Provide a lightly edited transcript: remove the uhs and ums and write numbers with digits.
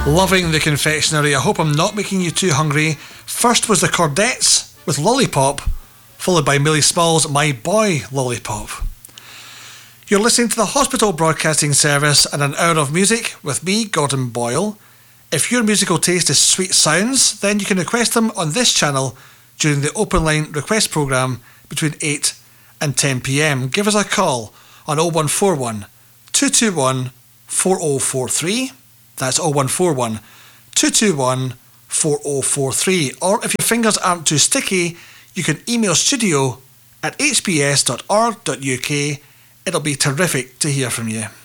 Loving the confectionery. I hope I'm not making you too hungry. First was the Cordettes with Lollipop, followed by Millie Small's My Boy Lollipop. You're listening to the Hospital Broadcasting Service and an hour of music with me, Gordon Boyle. If your musical taste is sweet sounds, then you can request them on this channel during the open line request programme between 8 and 10 p.m. Give us a call on 0141 221 4043. That's 0141 221 4043. Or if your fingers aren't too sticky, you can email studio@hbs.org.uk. It'll be terrific to hear from you.